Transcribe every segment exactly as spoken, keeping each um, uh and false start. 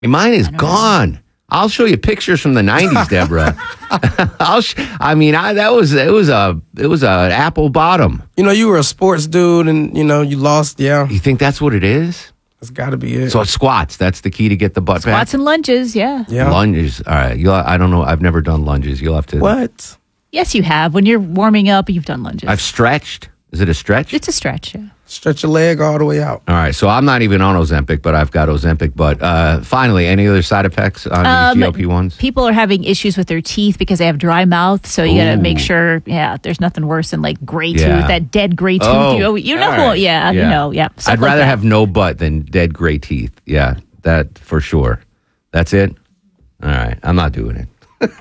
Mine is gone. Know. I'll show you pictures from the nineties, Deborah. I'll sh- I mean, I, that was it was a it was a apple bottom. You know, you were a sports dude, and you know you lost. Yeah, you think that's what it is? That's got to be it. So squats. That's the key to get the butt squats back. Squats and lunges. Yeah. Yeah. Lunges. All right. You'll, I don't know. I've never done lunges. You'll have to. What? Yes, you have. When you're warming up, you've done lunges. I've stretched. Is it a stretch? It's a stretch, yeah. Stretch your leg all the way out. All right, so I'm not even on Ozempic, but I've got Ozempic. But uh, finally, any other side effects on um, these G L P ones? People are having issues with their teeth because they have dry mouth, so you got to make sure, yeah, there's nothing worse than like gray yeah. tooth, that dead gray tooth. Oh, you, you know, right. yeah, yeah, you know, yeah. I'd like rather that. have no butt than dead gray teeth. Yeah, that for sure. That's it? All right, I'm not doing it.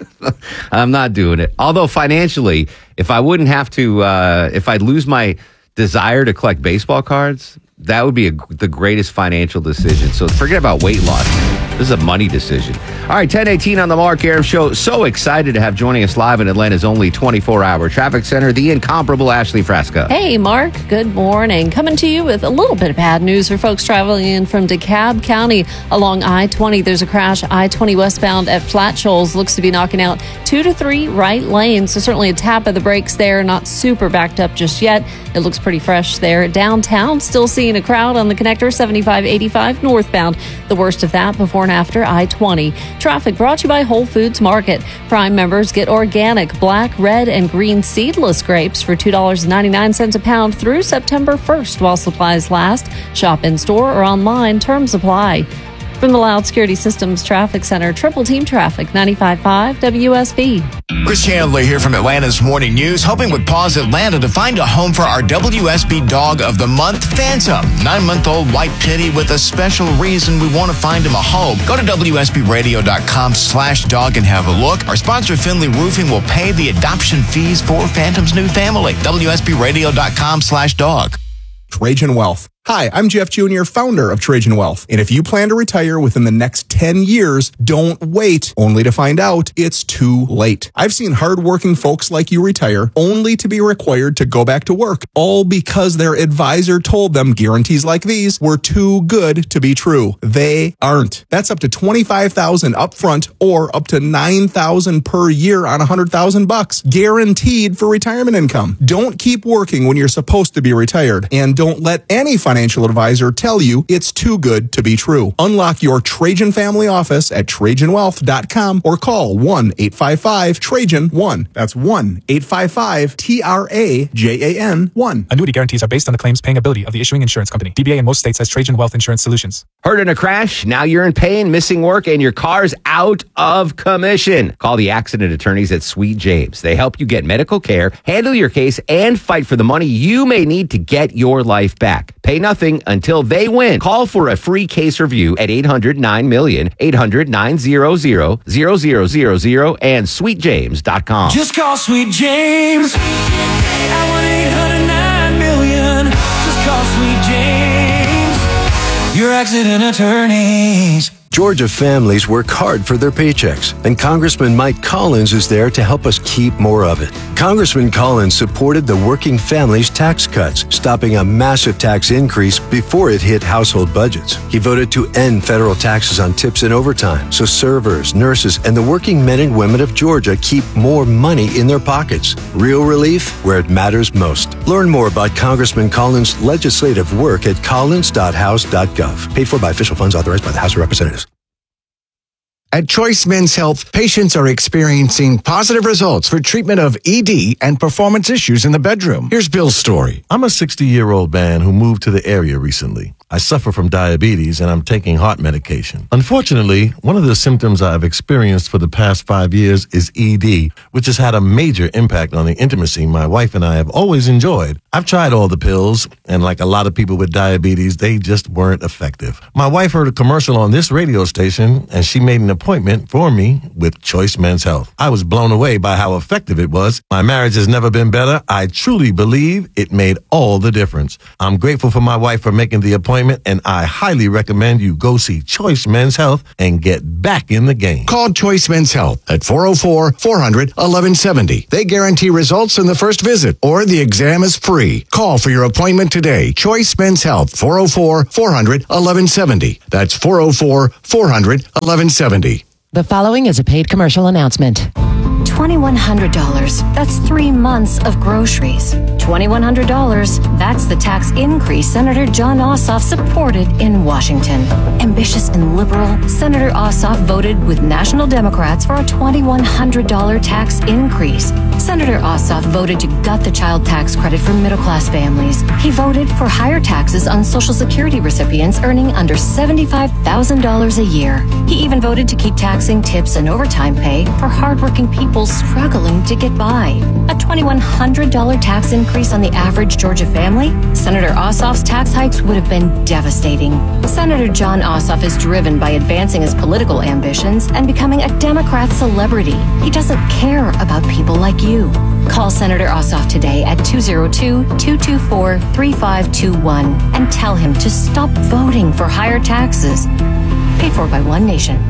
I'm not doing it. Although financially, if I wouldn't have to, uh, if I'd lose my desire to collect baseball cards, that would be a, the greatest financial decision. So forget about weight loss. This is a money decision. All right, ten eighteen on the Mark Arum Show. So excited to have joining us live in Atlanta's only twenty-four hour traffic center, the incomparable Ashley Fresca. Hey, Mark. Good morning. Coming to you with a little bit of bad news for folks traveling in from DeKalb County along I twenty. There's a crash I twenty westbound at Flat Shoals. Looks to be knocking out two to three right lanes. So certainly a tap of the brakes there. Not super backed up just yet. It looks pretty fresh there. Downtown, still seeing a crowd on the connector seventy-five eighty-five northbound. The worst of that before and after I twenty. Traffic brought to you by Whole Foods Market. Prime members get organic black, red, and green seedless grapes for two dollars and ninety-nine cents a pound through September first while supplies last. Shop in store or online. Terms apply. From the Loud Security Systems Traffic Center, Triple Team Traffic, ninety-five point five W S B. Chris Chandler here from Atlanta's Morning News, helping with Paws Atlanta to find a home for our W S B Dog of the Month, Phantom. Nine-month-old white kitty with a special reason we want to find him a home. Go to W S B radio dot com slash dog and have a look. Our sponsor, Finley Roofing, will pay the adoption fees for Phantom's new family. W S B radio dot com slash dog. Trajan Wealth. Hi, I'm Jeff Junior, founder of Trajan Wealth. And if you plan to retire within the next ten years, don't wait only to find out it's too late. I've seen hardworking folks like you retire only to be required to go back to work, all because their advisor told them guarantees like these were too good to be true. They aren't. That's up to twenty-five thousand dollars upfront or up to nine thousand dollars per year on one hundred thousand bucks, guaranteed for retirement income. Don't keep working when you're supposed to be retired, and don't let any financial advisor tell you it's too good to be true. Unlock your Trajan family office at Trajan Wealth dot com or call one eight five five Trajan one. That's one eight five five T R A J A N one. Annuity guarantees are based on the claims paying ability of the issuing insurance company. D B A in most states has Trajan Wealth Insurance Solutions. Hurt in a crash? Now you're in pain, missing work, and your car's out of commission. Call the accident attorneys at Sweet James. They help you get medical care, handle your case, and fight for the money you may need to get your life back. Pay nothing until they win. Call for a free case review at eight hundred nine million, eight hundred nine hundred, zero zero zero zero and sweet james dot com. Just call Sweet James at one eight hundred nine million. Just call Sweet James, your accident attorneys. Georgia families work hard for their paychecks, and Congressman Mike Collins is there to help us keep more of it. Congressman Collins supported the working families tax cuts, stopping a massive tax increase before it hit household budgets. He voted to end federal taxes on tips and overtime, so servers, nurses, and the working men and women of Georgia keep more money in their pockets. Real relief where it matters most. Learn more about Congressman Collins' legislative work at collins dot house dot gov. Paid for by official funds authorized by the House of Representatives. At Choice Men's Health, patients are experiencing positive results for treatment of E D and performance issues in the bedroom. Here's Bill's story. I'm a sixty-year-old man who moved to the area recently. I suffer from diabetes and I'm taking heart medication. Unfortunately, one of the symptoms I've experienced for the past five years is E D, which has had a major impact on the intimacy my wife and I have always enjoyed. I've tried all the pills, and like a lot of people with diabetes, they just weren't effective. My wife heard a commercial on this radio station, and she made an appointment for me with Choice Men's Health. I was blown away by how effective it was. My marriage has never been better. I truly believe it made all the difference. I'm grateful for my wife for making the appointment appointment, and I highly recommend you go see Choice Men's Health and get back in the game. Call Choice Men's Health at four oh four, four hundred, eleven seventy. They guarantee results in the first visit, or the exam is free. Call for your appointment today. Choice Men's Health, four oh four, four hundred, eleven seventy. That's four oh four, four hundred, eleven seventy. The following is a paid commercial announcement. twenty-one hundred dollars. That's three months of groceries. twenty-one hundred dollars. That's the tax increase Senator Jon Ossoff supported in Washington. Ambitious and liberal, Senator Ossoff voted with national Democrats for a twenty-one hundred dollars tax increase. Senator Ossoff voted to gut the child tax credit for middle-class families. He voted for higher taxes on Social Security recipients earning under seventy-five thousand dollars a year. He even voted to keep taxing tips and overtime pay for hardworking people struggling to get by. A twenty-one hundred dollars tax increase on the average Georgia family? Senator Ossoff's tax hikes would have been devastating. Senator Jon Ossoff is driven by advancing his political ambitions and becoming a Democrat celebrity. He doesn't care about people like you. Call Senator Ossoff today at two oh two, two two four, three five two one and tell him to stop voting for higher taxes. Paid for by One Nation.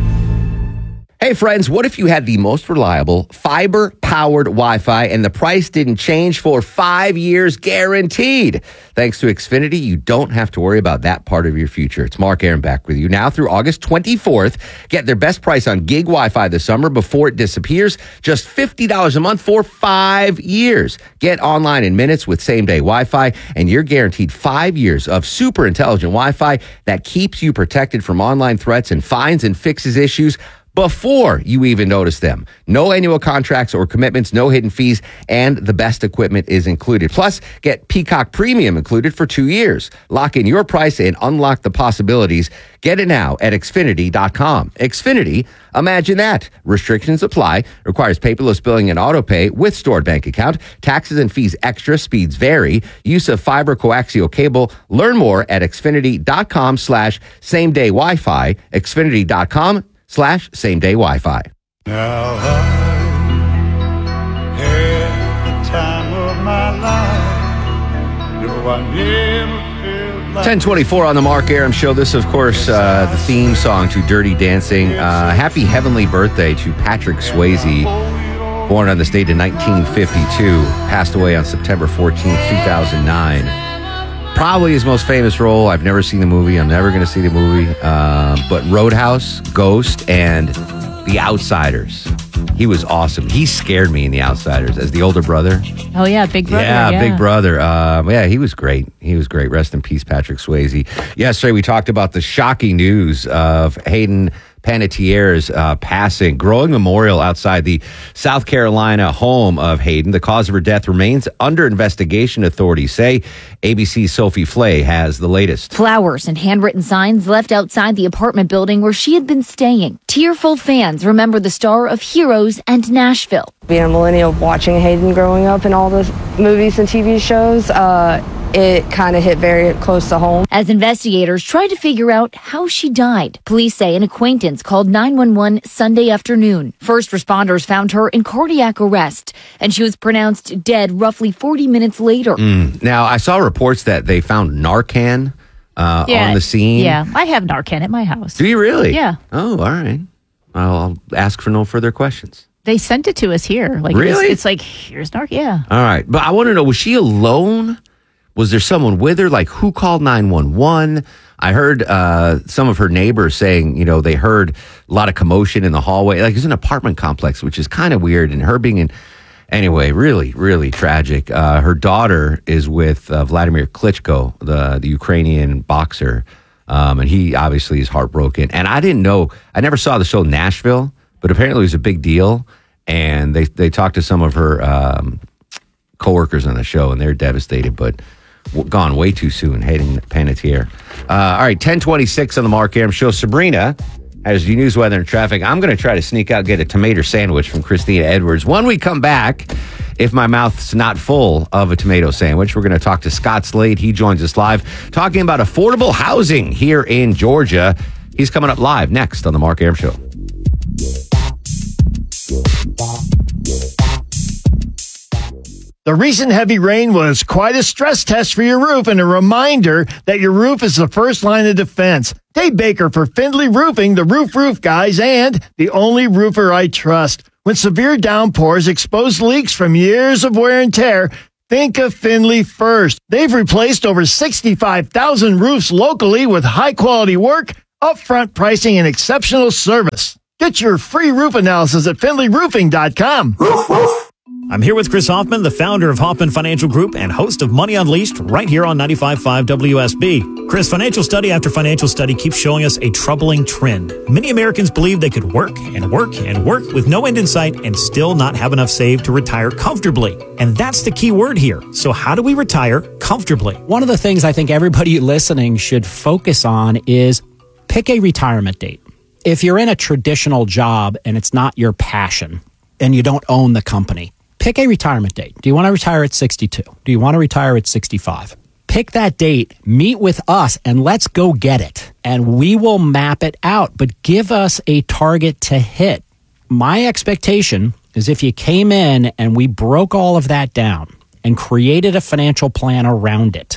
Hey friends, what if you had the most reliable fiber-powered Wi-Fi and the price didn't change for five years guaranteed? Thanks to Xfinity, you don't have to worry about that part of your future. It's Mark Aaron back with you now through August twenty-fourth. Get their best price on gig Wi-Fi this summer before it disappears. Just fifty dollars a month for five years. Get online in minutes with same-day Wi-Fi, and you're guaranteed five years of super intelligent Wi-Fi that keeps you protected from online threats and finds and fixes issues before you even notice them. No annual contracts or commitments, no hidden fees, and the best equipment is included. Plus, get Peacock Premium included for two years. Lock in your price and unlock the possibilities. Get it now at Xfinity dot com. Xfinity, imagine that. Restrictions apply. Requires paperless billing and auto pay with stored bank account. Taxes and fees extra. Speeds vary. Use of fiber coaxial cable. Learn more at Xfinity dot com slash same day Wi-Fi. Xfinity dot com slash same day Wi-Fi. Now I had the time of my life. No, I never felt like ten twenty-four on the Mark Aram Show. This, of course, uh, the theme song to Dirty Dancing. Uh, happy heavenly birthday to Patrick Swayze, born on this date in nineteen fifty-two, passed away on September fourteenth, two thousand nine. Probably his most famous role. I've never seen the movie. I'm never going to see the movie. Uh, but Roadhouse, Ghost, and The Outsiders. He was awesome. He scared me in The Outsiders as the older brother. Oh, yeah, Big Brother. Yeah, Yeah, Big Brother. Um, yeah, he was great. He was great. Rest in peace, Patrick Swayze. Yesterday, we talked about the shocking news of Hayden Panettiere's uh, passing. Growing memorial outside the South Carolina home of Hayden. The cause of her death remains under investigation, authorities say. A B C's Sophie Flay has the latest. Flowers and handwritten signs left outside the apartment building where she had been staying. Tearful fans remember the star of Heroes and Nashville. Being a millennial, watching Hayden growing up in all the movies and T V shows, uh, it kind of hit very close to home. As investigators tried to figure out how she died, police say an acquaintance called nine one one Sunday afternoon. First responders found her in cardiac arrest, and she was pronounced dead roughly forty minutes later. Mm. Now, I saw reports that they found Narcan uh, Yeah, on the scene. Yeah, I have Narcan at my house. Do you really? Yeah. Oh, all right. I'll, I'll ask for no further questions. They sent it to us here. Like Really? It's, it's like, here's Narcan. Yeah. All right. But I want to know, was she alone? Was there someone with her? Like, who called nine one one? I heard uh, some of her neighbors saying, you know, they heard a lot of commotion in the hallway. Like, it's an apartment complex, which is kind of weird. And her being in... Anyway, really, really tragic. Uh, her daughter is with uh, Vladimir Klitschko, the, the Ukrainian boxer. Um, and he obviously is heartbroken. And I didn't know... I never saw the show Nashville, but apparently it was a big deal. And they, they talked to some of her um, coworkers on the show, and they're devastated, but... gone way too soon, Hayden Panettiere. Uh, all right, ten twenty-six on the Mark Aram Show. Sabrina has your news, weather, and traffic. I'm going to try to sneak out, get a tomato sandwich from Christina Edwards. When we come back, if my mouth's not full of a tomato sandwich, we're going to talk to Scott Slade. He joins us live talking about affordable housing here in Georgia. He's coming up live next on the Mark Aram Show. The recent heavy rain was quite a stress test for your roof and a reminder that your roof is the first line of defense. Dave Baker for Findlay Roofing, the Roof Roof Guys, and the only roofer I trust. When severe downpours expose leaks from years of wear and tear, think of Findlay first. They've replaced over sixty-five thousand roofs locally with high-quality work, upfront pricing, and exceptional service. Get your free roof analysis at Findlay Roofing dot com. I'm here with Chris Hoffman, the founder of Hoffman Financial Group and host of Money Unleashed right here on ninety-five point five W S B. Chris, financial study after financial study keeps showing us a troubling trend. Many Americans believe they could work and work and work with no end in sight and still not have enough saved to retire comfortably. And that's the key word here. So how do we retire comfortably? One of the things I think everybody listening should focus on is pick a retirement date. If you're in a traditional job and it's not your passion and you don't own the company, pick a retirement date. Do you want to retire at sixty-two? Do you want to retire at sixty-five? Pick that date, meet with us, and let's go get it. And we will map it out, but give us a target to hit. My expectation is if you came in and we broke all of that down and created a financial plan around it,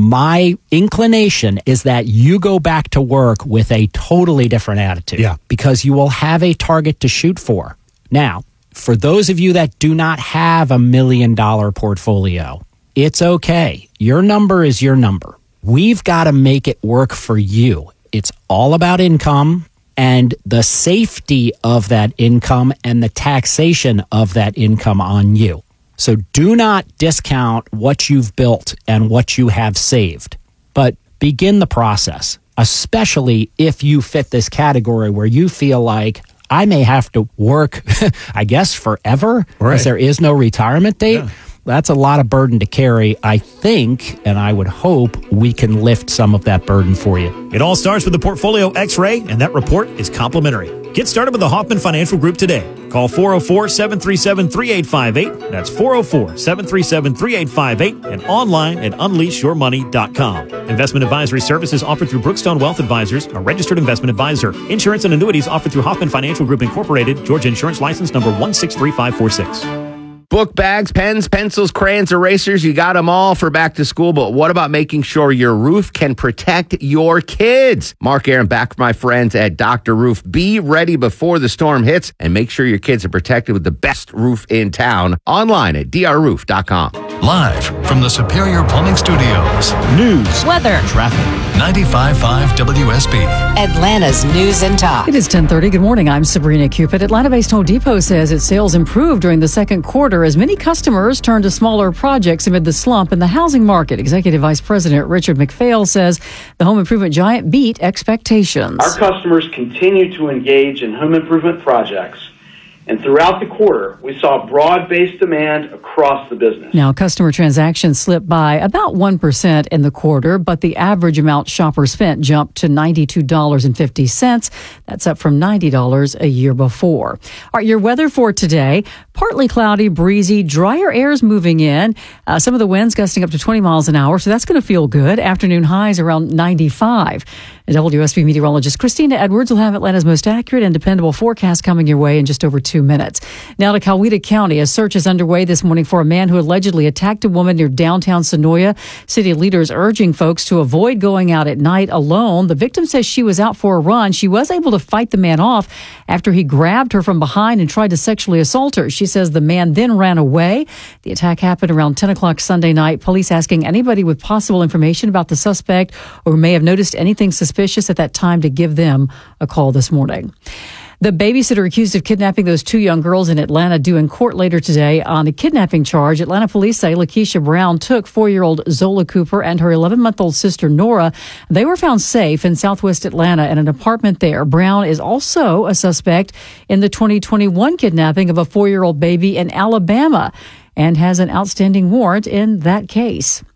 my inclination is that you go back to work with a totally different attitude. Yeah. Because you will have a target to shoot for. Now, for those of you that do not have a million dollar portfolio, it's okay. Your number is your number. We've got to make it work for you. It's all about income and the safety of that income and the taxation of that income on you. So do not discount what you've built and what you have saved, but begin the process, especially if you fit this category where you feel like I may have to work, I guess, forever, because Right. there is no retirement date. Yeah. That's a lot of burden to carry. I think, and I would hope, we can lift some of that burden for you. It all starts with the Portfolio X-Ray, and that report is complimentary. Get started with the Hoffman Financial Group today. Call four oh four, seven three seven, three eight five eight. That's four oh four, seven three seven, three eight five eight and online at unleash your money dot com. Investment advisory services offered through Brookstone Wealth Advisors, a registered investment advisor. Insurance and annuities offered through Hoffman Financial Group Incorporated, Georgia Insurance License number one six three five four six. Book bags, pens, pencils, crayons, erasers, you got them all for back to school, but what about making sure your roof can protect your kids? Mark Aaron back from my friends at Doctor Roof. Be ready before the storm hits and make sure your kids are protected with the best roof in town. Online at d r roof dot com. Live from the Superior Plumbing Studios. News, weather, traffic. ninety-five point five W S B. Atlanta's News and Talk. It is ten thirty. Good morning. I'm Sabrina Cupid. Atlanta-based Home Depot says its sales improved during the second quarter as many customers turned to smaller projects amid the slump in the housing market. Executive Vice President Richard McPhail says the home improvement giant beat expectations. Our customers continue to engage in home improvement projects, and throughout the quarter, we saw broad-based demand across the business. Now, customer transactions slipped by about one percent in the quarter, but the average amount shoppers spent jumped to ninety-two dollars and fifty cents. That's up from ninety dollars a year before. All right, your weather for today, partly cloudy, breezy, drier airs moving in. Uh, some of the winds gusting up to twenty miles an hour, so that's going to feel good. Afternoon highs around ninety-five. And W S B meteorologist Christina Edwards will have Atlanta's most accurate and dependable forecast coming your way in just over two minutes. Now to Coweta County. A search is underway this morning for a man who allegedly attacked a woman near downtown Sonoya. City leaders urging folks to avoid going out at night alone. The victim says she was out for a run. She was able to fight the man off after he grabbed her from behind and tried to sexually assault her. She says the man then ran away. The attack happened around ten o'clock Sunday night. Police asking anybody with possible information about the suspect or who may have noticed anything suspicious at that time to give them a call this morning. The babysitter accused of kidnapping those two young girls in Atlanta due in court later today on a kidnapping charge. Atlanta police say Lakeisha Brown took four-year-old Zola Cooper and her eleven-month-old sister Nora. They were found safe in southwest Atlanta in an apartment there. Brown is also a suspect in the twenty twenty-one kidnapping of a four-year-old baby in Alabama and has an outstanding warrant in that case.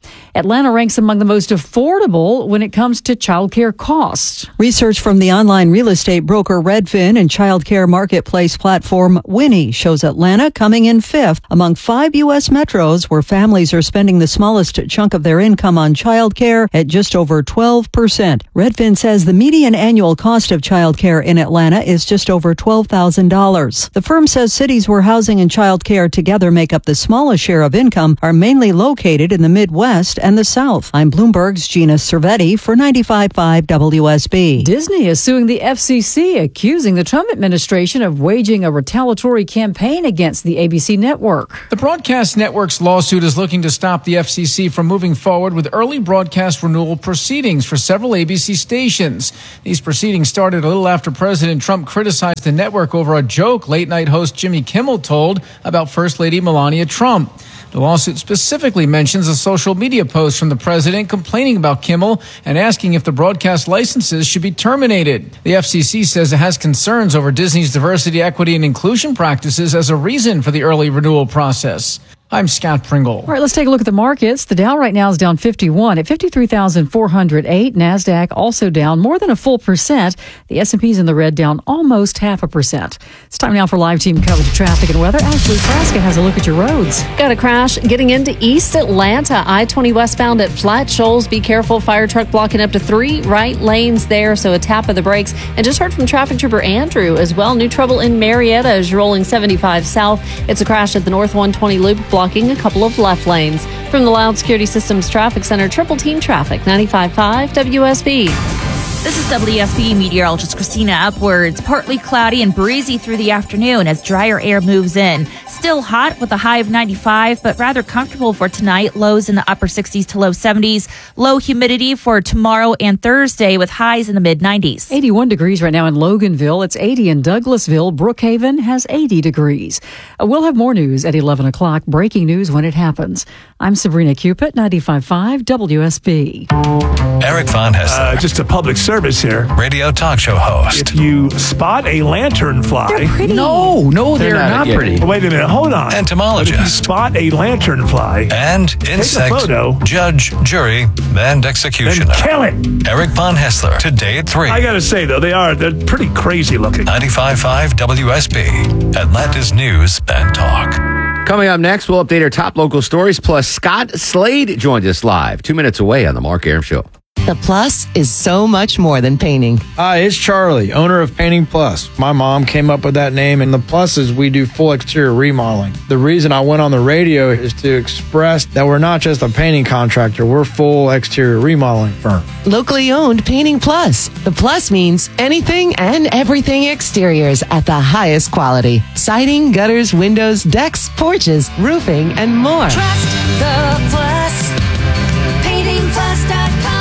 Atlanta ranks among the most affordable when it comes to childcare costs. Research from the online real estate broker Redfin and childcare marketplace platform Winnie shows Atlanta coming in fifth among five U S metros where families are spending the smallest chunk of their income on childcare at just over twelve percent. Redfin says the median annual cost of childcare in Atlanta is just over twelve thousand dollars. The firm says cities where housing and childcare together make up the smallest share of income are mainly located in the Midwest and the South. I'm Bloomberg's Gina Cervetti for ninety-five point five W S B. Disney is suing the F C C, accusing the Trump administration of waging a retaliatory campaign against the A B C network. The broadcast network's lawsuit is looking to stop the F C C from moving forward with early broadcast renewal proceedings for several A B C stations. These proceedings started a little after President Trump criticized the network over a joke late-night host Jimmy Kimmel told about First Lady Melania Trump. The lawsuit specifically mentions a social media post from the president complaining about Kimmel and asking if the broadcast licenses should be terminated. The F C C says it has concerns over Disney's diversity, equity, and inclusion practices as a reason for the early renewal process. I'm Scott Pringle. All right, let's take a look at the markets. The Dow right now is down fifty-one at fifty-three thousand four hundred eight. NASDAQ also down more than a full percent. The S and P's in the red, down almost half a percent. It's time now for live team coverage of traffic and weather. Ashley Frasca has a look at your roads. Got a crash getting into East Atlanta. I twenty westbound at Flat Shoals. Be careful. Fire truck blocking up to three right lanes there, so a tap of the brakes. And just heard from traffic trooper Andrew as well. New trouble in Marietta as you're rolling seventy-five south. It's a crash at the North one twenty loop, blocking a couple of left lanes. From the Loud Security Systems Traffic Center, Triple Team Traffic, ninety-five point five W S B. This is W S B meteorologist Christina Upwards. Partly cloudy and breezy through the afternoon as drier air moves in. Still hot with a high of ninety-five, but rather comfortable for tonight. Lows in the upper sixties to low seventies. Low humidity for tomorrow and Thursday with highs in the mid nineties. eighty-one degrees right now in Loganville. It's eighty in Douglasville. Brookhaven has eighty degrees. Uh, we'll have more news at eleven o'clock. Breaking news when it happens. I'm Sabrina Cupid, ninety-five point five W S B. Eric Von Hessler. Uh, just a public service here. Radio talk show host. If you spot a lanternfly. They're pretty. No, no, they're, They're not, not pretty. Oh, wait a minute, hold on. Entomologist. But if you spot a lanternfly. And insect. Take a photo. Judge, jury, and executioner. Then kill it. Eric Von Hessler. Today at three. I gotta say, though, they are, they're pretty crazy looking. ninety-five point five W S B. Atlanta's News and Talk. Coming up next, we'll update our top local stories. Plus, Scott Slade joins us live, two minutes away on the Mark Arum Show. The Plus is so much more than painting. Hi, it's Charlie, owner of Painting Plus. My mom came up with that name, and the Plus is we do full exterior remodeling. The reason I went on the radio is to express that we're not just a painting contractor, we're full exterior remodeling firm. Locally owned Painting Plus. The Plus means anything and everything exteriors at the highest quality. Siding, gutters, windows, decks, porches, roofing, and more. Trust the Plus. painting plus dot com.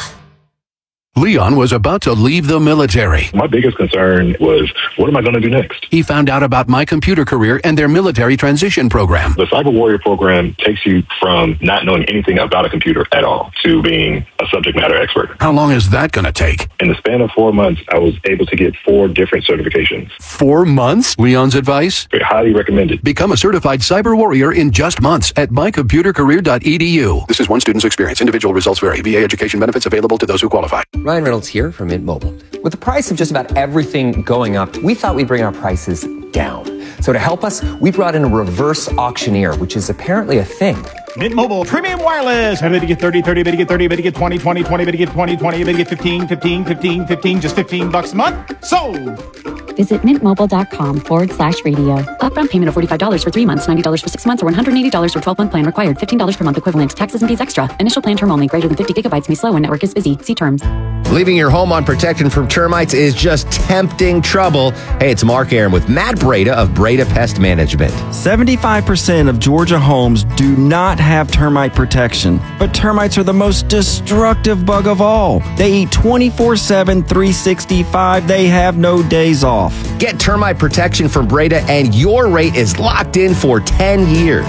Leon was about to leave the military. My biggest concern was, what am I going to do next? He found out about My Computer Career and their military transition program. The Cyber Warrior program takes you from not knowing anything about a computer at all to being a subject matter expert. How long is that going to take? In the span of four months, I was able to get four different certifications. Four months? Leon's advice? Very highly recommended. Become a certified cyber warrior in just months at my computer career dot e d u. This is one student's experience. Individual results vary. V A education benefits available to those who qualify. Ryan Reynolds here from Mint Mobile. With the price of just about everything going up, we thought we'd bring our prices down. So to help us, we brought in a reverse auctioneer, which is apparently a thing. Mint Mobile Premium Wireless. How to get thirty, thirty, to get thirty, to get twenty, twenty, twenty, to get twenty, twenty, to get fifteen, fifteen, fifteen, fifteen, just fifteen bucks a month. Sold! Visit mintmobile.com forward slash radio. Upfront payment of forty-five dollars for three months, ninety dollars for six months, or one hundred eighty dollars for twelve-month plan required. fifteen dollars per month equivalent. Taxes and fees extra. Initial plan term only. Greater than fifty gigabytes may slow when network is busy. See terms. Leaving your home unprotected from termites is just tempting trouble. Hey, it's Mark Arum with Matt Breda of Breda Pest Management. seventy-five percent of Georgia homes do not have termite protection, but termites are the most destructive bug of all. They eat twenty-four seven, three sixty-five. They have no days off. Get termite protection from Breda, and your rate is locked in for ten years.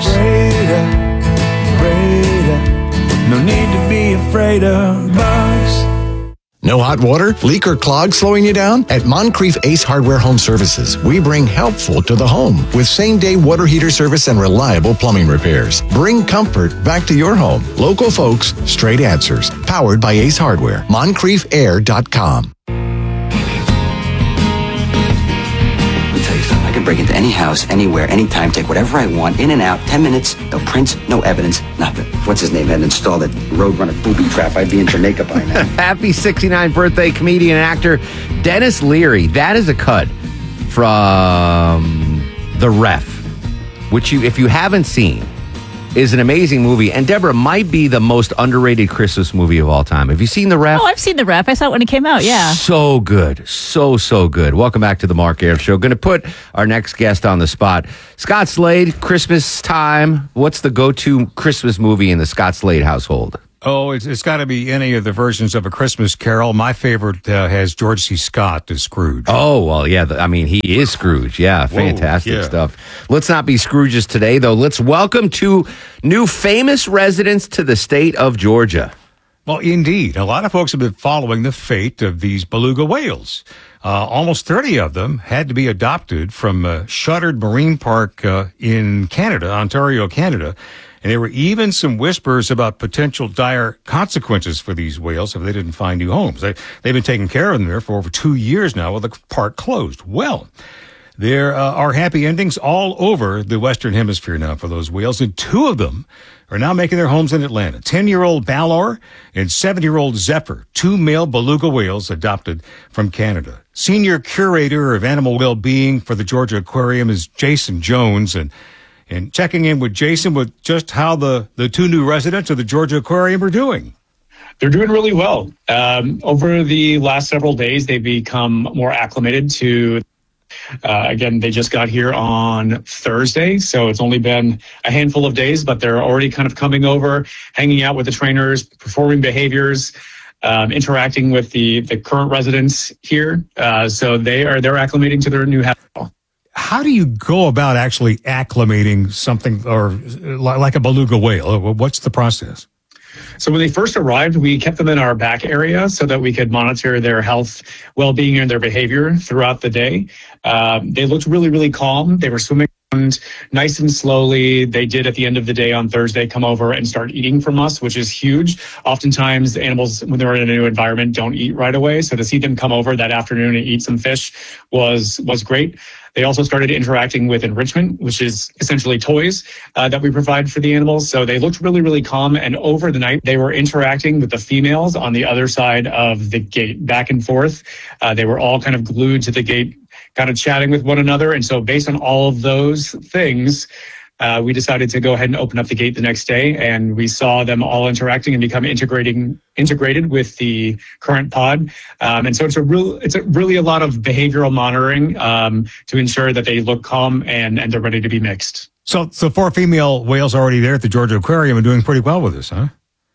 Breda, Breda, no need to be afraid of bugs. No hot water, leak, or clog slowing you down? At Moncrief Ace Hardware Home Services, we bring helpful to the home with same-day water heater service and reliable plumbing repairs. Bring comfort back to your home. Local folks, straight answers. Powered by Ace Hardware. Moncrief Air dot com. I can break into any house, anywhere, anytime, take whatever I want, in and out, ten minutes, no prints, no evidence, nothing. What's his name had installed that Roadrunner booby trap, I'd be in Jamaica by now. Happy sixty-ninth birthday, comedian and actor Dennis Leary. That is a cut from The Ref, which you, if you haven't seen, is an amazing movie. And Deborah, might be the most underrated Christmas movie of all time. Have you seen The Ref? Oh, I've seen The Ref. I saw it when it came out, yeah. So good. So, so good. Welcome back to the Mark Arum Show. Going to put our next guest on the spot. Scott Slade, Christmas time. What's the go-to Christmas movie in the Scott Slade household? Oh, it's, it's got to be any of the versions of A Christmas Carol. My favorite uh, has George C. Scott as Scrooge. Oh, well, yeah. I mean, he is Scrooge. Yeah, fantastic Whoa, yeah. stuff. Let's not be Scrooges today, though. Let's welcome two new famous residents to the state of Georgia. Well, indeed. A lot of folks have been following the fate of these beluga whales. Uh, almost thirty of them had to be adopted from a shuttered marine park uh, in Canada, Ontario, Canada. And there were even some whispers about potential dire consequences for these whales if they didn't find new homes. They, they've been taking care of them there for over two years now with the park closed. Well, there uh, are happy endings all over the Western Hemisphere now for those whales, and two of them are now making their homes in Atlanta. ten-year-old Balor and seven-year-old Zephyr, two male beluga whales adopted from Canada. Senior curator of animal well-being for the Georgia Aquarium is Jason Jones, and And checking in with Jason with just how the, the two new residents of the Georgia Aquarium are doing. They're doing really well. Um, over the last several days, they've become more acclimated to, uh, again, they just got here on Thursday, so it's only been a handful of days, but they're already kind of coming over, hanging out with the trainers, performing behaviors, um, interacting with the, the current residents here. Uh, so they are, they're acclimating to their new habitat. How do you go about actually acclimating something or like a beluga whale? What's the process? So when they first arrived, we kept them in our back area so that we could monitor their health, well-being, and their behavior throughout the day. Um, they looked really, really calm. They were swimming around nice and slowly. They did at the end of the day on Thursday come over and start eating from us, which is huge. Oftentimes, the animals, when they're in a new environment, don't eat right away. So to see them come over that afternoon and eat some fish was was great. They also started interacting with enrichment, which is essentially toys uh, that we provide for the animals. So they looked really, really calm. And over the night, they were interacting with the females on the other side of the gate, back and forth. Uh, they were all kind of glued to the gate, kind of chatting with one another. And so based on all of those things, Uh, we decided to go ahead and open up the gate the next day, and we saw them all interacting and become integrating integrated with the current pod. Um, and so it's a real, it's a really a lot of behavioral monitoring um, to ensure that they look calm and and they're ready to be mixed. So, so four female whales already there at the Georgia Aquarium and doing pretty well with this, huh?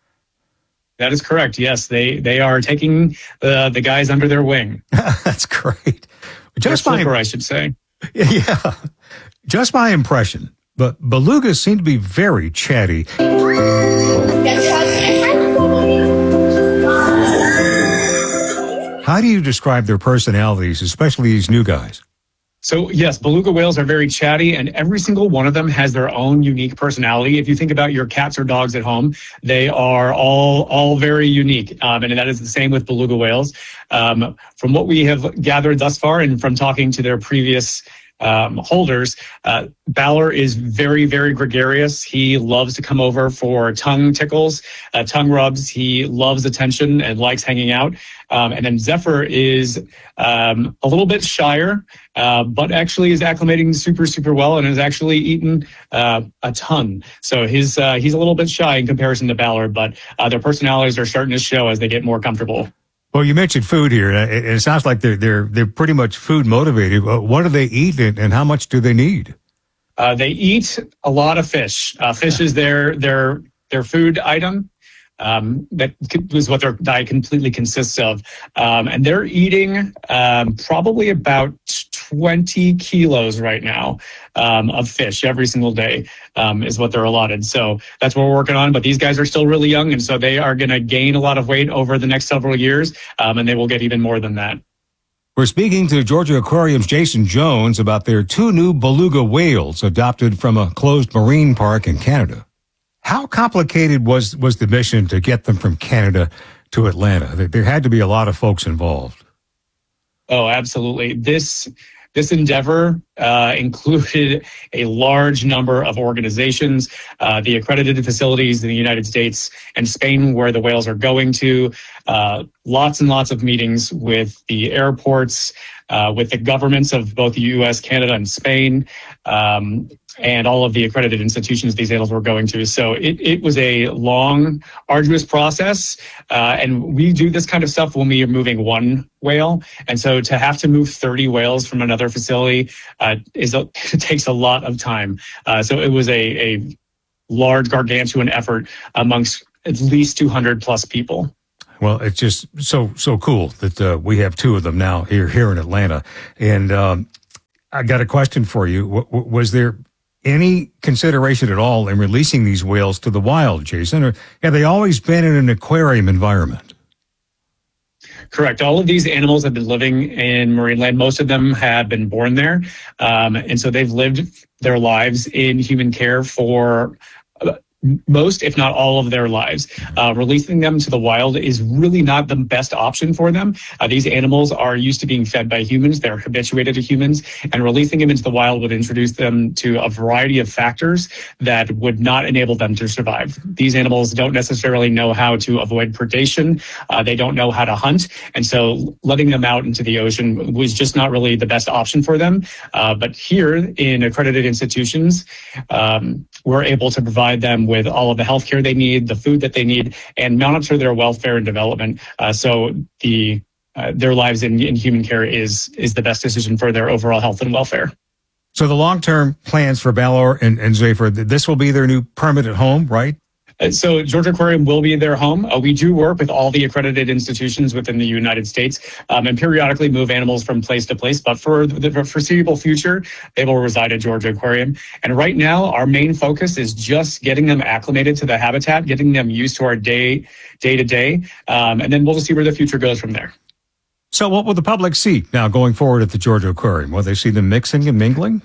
That is correct. Yes, they they are taking the the guys under their wing. That's great. Just my, my, I should say. Yeah, just my impression. But belugas seem to be very chatty. How do you describe their personalities, especially these new guys? So yes, beluga whales are very chatty, and every single one of them has their own unique personality. If you think about your cats or dogs at home, they are all all very unique, um, and that is the same with beluga whales. Um, from what we have gathered thus far, and from talking to their previous Um, holders, uh, Balor is very, very gregarious. He loves to come over for tongue tickles, uh, tongue rubs. He loves attention and likes hanging out. Um, and then Zephyr is um, a little bit shyer, uh, but actually is acclimating super, super well and has actually eaten uh, a ton. So his uh, he's a little bit shy in comparison to Balor, but uh, their personalities are starting to show as they get more comfortable. Well, you mentioned food here, and it, it sounds like they're they're they're pretty much food motivated. What do they eat, and, and how much do they need? Uh, they eat a lot of fish. Uh, fish is their their their food item. Um, that was what their diet completely consists of. Um, and they're eating um, probably about twenty kilos right now um, of fish every single day um, is what they're allotted. So that's what we're working on. But these guys are still really young, and so they are going to gain a lot of weight over the next several years, um, and they will get even more than that. We're speaking to Georgia Aquarium's Jason Jones about their two new beluga whales adopted from a closed marine park in Canada. How complicated was, was the mission to get them from Canada to Atlanta? There, there had to be a lot of folks involved. Oh, absolutely. This this endeavor uh, included a large number of organizations, uh, the accredited facilities in the United States and Spain where the whales are going to, uh, lots and lots of meetings with the airports, uh, with the governments of both the U S, Canada, and Spain, um, and all of the accredited institutions these animals were going to. So it, it was a long, arduous process. Uh, and we do this kind of stuff when we are moving one whale. And so to have to move thirty whales from another facility uh, is a, it takes a lot of time. Uh, so it was a, a large, gargantuan effort amongst at least two hundred plus people. Well, it's just so so cool that uh, we have two of them now here here in Atlanta. And um, I got a question for you. W- w- was there any consideration at all in releasing these whales to the wild, Jason, or have they always been in an aquarium environment? Correct. All of these animals have been living in marine land. Most of them have been born there. Um, and so they've lived their lives in human care for uh, most, if not all of their lives. Uh, releasing them to the wild is really not the best option for them. Uh, these animals are used to being fed by humans. They're habituated to humans, and releasing them into the wild would introduce them to a variety of factors that would not enable them to survive. These animals don't necessarily know how to avoid predation. Uh, they don't know how to hunt. And so letting them out into the ocean was just not really the best option for them. Uh, but here in accredited institutions, um, we're able to provide them with all of the healthcare they need, the food that they need, and monitor their welfare and development. Uh, so the uh, their lives in, in human care is is the best decision for their overall health and welfare. So the long-term plans for Balor and, and Zephyr, this will be their new permanent home, right? Uh, So Georgia Aquarium will be their home. Uh, we do work with all the accredited institutions within the United States um, and periodically move animals from place to place. But for the foreseeable future, they will reside at Georgia Aquarium. And right now, our main focus is just getting them acclimated to the habitat, getting them used to our day, day to day. Um, and then we'll just see where the future goes from there. So what will the public see now going forward at the Georgia Aquarium? Will they see them mixing and mingling?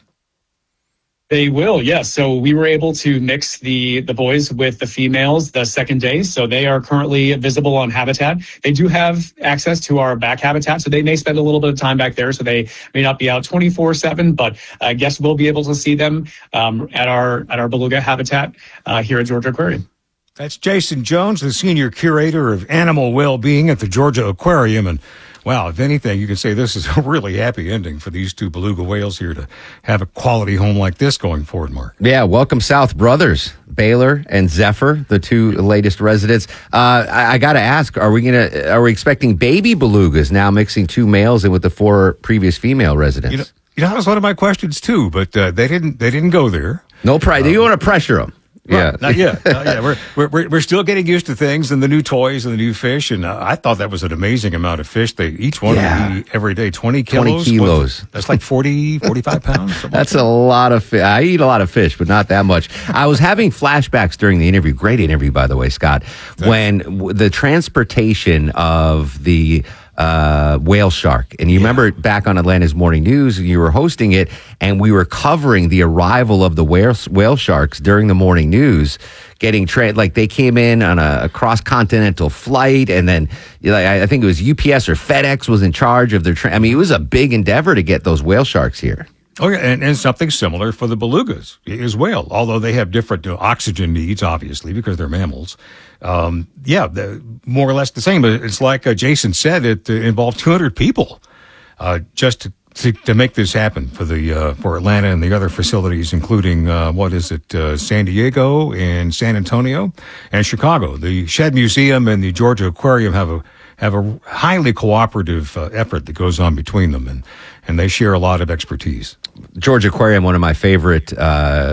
They will, yes. So we were able to mix the the boys with the females the second day. So they are currently visible on Habitat. They do have access to our back habitat, so they may spend a little bit of time back there. So they may not be out twenty-four seven, but I guess we'll be able to see them um, at our at our beluga habitat uh, here at Georgia Aquarium. That's Jason Jones, the senior curator of animal well-being at the Georgia Aquarium. And wow, if anything, you can say this is a really happy ending for these two beluga whales here to have a quality home like this going forward, Mark. Yeah, welcome South brothers, Baylor and Zephyr, the two latest residents. Uh, I, I got to ask, are we gonna are we expecting baby belugas now mixing two males in with the four previous female residents? You know, you know that was one of my questions too, but uh, they didn't they didn't go there. No pride. Um, you want to pressure them. Yeah, right, not yet. Not yet. We're, we're we're still getting used to things and the new toys and the new fish. And uh, I thought that was an amazing amount of fish. They each one yeah. of them eat every day twenty kilos. Twenty kilos. What, that's like forty, forty-five pounds. That's like a lot of fish. I eat a lot of fish, but not that much. I was having flashbacks during the interview. Great interview, by the way, Scott. Thanks. When w- the transportation of the uh, whale shark. And you yeah. remember back on Atlanta's Morning News, you were hosting it, and we were covering the arrival of the whale, whale sharks during the morning news, getting tra- like they came in on a, a cross-continental flight, and then like, I think it was U P S or FedEx was in charge of their tra- I mean, it was a big endeavor to get those whale sharks here. Oh, yeah, and, and something similar for the belugas as well, although they have different you know, oxygen needs, obviously, because they're mammals. Um, yeah, more or less the same. But it's like uh, Jason said, it uh, involved two hundred people uh, just to, to to make this happen for the uh, for Atlanta and the other facilities, including uh, what is it, uh, San Diego and San Antonio and Chicago. The Shedd Museum and the Georgia Aquarium have a have a highly cooperative uh, effort that goes on between them, and and they share a lot of expertise. Georgia Aquarium, one of my favorite uh,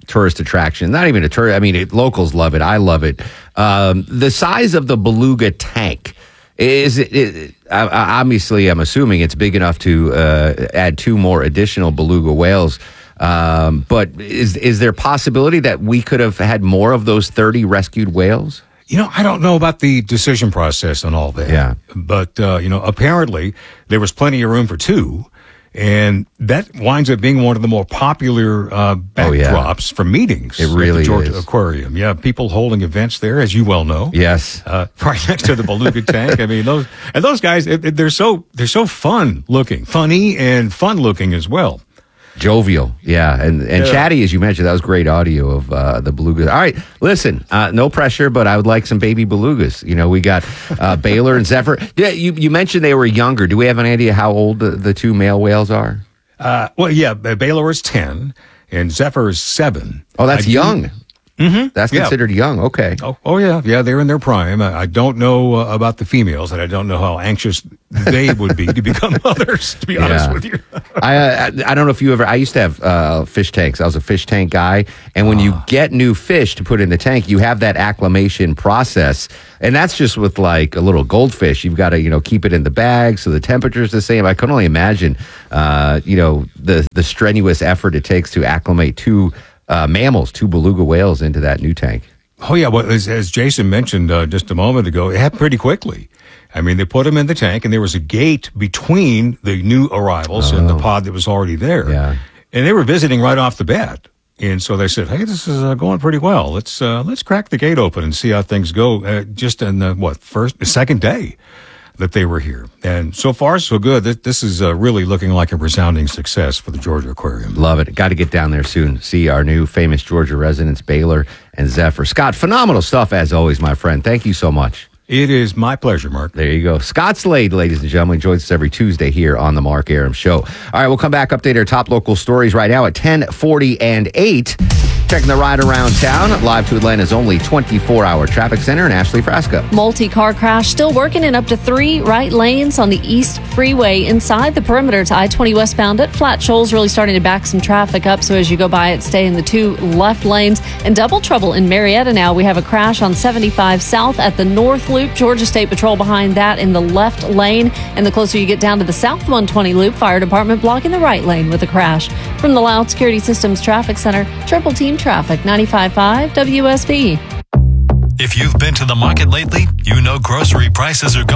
tourist attraction. Not even a tourist. I mean, it, locals love it. I love it. Um, the size of the beluga tank. Is it, it I, obviously, I'm assuming it's big enough to uh, add two more additional beluga whales. Um, but is is there possibility that we could have had more of those thirty rescued whales? You know, I don't know about the decision process on all that. Yeah. But, uh, you know, apparently there was plenty of room for two. And that winds up being one of the more popular uh, backdrops oh, yeah. for meetings. It really at the Georgia is. Aquarium. Yeah, people holding events there, as you well know. Yes, uh, right next to the beluga tank. I mean, those and those guys, it, it, they're so they're so fun looking, funny and fun looking as well. Jovial, yeah, and and Yeah. chatty, as you mentioned. That was great audio of uh, the belugas. All right, listen, uh, no pressure, but I would like some baby belugas. You know, we got uh, Baylor and Zephyr. Yeah, you, you mentioned they were younger. Do we have an idea how old the, the two male whales are? Uh, well, yeah, Baylor is ten and Zephyr is seven. Oh, that's I do- young. Mm-hmm. That's Yeah. considered young. Okay. Oh, oh yeah, yeah, they're in their prime. I, I don't know uh, about the females, and I don't know how anxious they would be to become mothers. To be honest Yeah. with you, I, uh, I don't know if you ever. I used to have uh, fish tanks. I was a fish tank guy, and when you get new fish to put in the tank, you have that acclimation process, and that's just with like a little goldfish. You've got to you know keep it in the bag so the temperature's the same. I can only imagine, uh, you know, the the strenuous effort it takes to acclimate two uh, mammals, two beluga whales into that new tank. oh yeah. Well, as, as Jason mentioned uh, just a moment ago, it happened pretty quickly. I mean, they put them in the tank, and there was a gate between the new arrivals and the pod that was already there. Yeah. And they were visiting right off the bat. And so they said, "Hey, this is uh, going pretty well. Let's uh, let's crack the gate open and see how things go." Uh, just in the what first, second day that they were here, and so far so good. This, this is uh, really looking like a resounding success for the Georgia Aquarium. Love it. Got to get down there soon. See our new famous Georgia residents, Baylor and Zephyr. Scott, phenomenal stuff as always, my friend. Thank you so much. It is my pleasure, Mark. There you go. Scott Slade, ladies and gentlemen, joins us every Tuesday here on the Mark Aram Show. All right, we'll come back, update our top local stories right now at ten forty and eight. Checking the ride around town, live to Atlanta's only twenty-four hour traffic center in Ashley Frasca. Multi-car crash still working in up to three right lanes on the East Freeway inside the perimeter to I twenty westbound at Flat Shoals, really starting to back some traffic up. So as you go by it, stay in the two left lanes. And double trouble in Marietta now. We have a crash on seventy-five south at the North Loop. Georgia State Patrol behind that in the left lane. And the closer you get down to the South one twenty loop, fire department blocking the right lane with a crash. From the Loud Security Systems Traffic Center, Triple Team Traffic, ninety-five point five W S B. If you've been to the market lately, you know grocery prices are going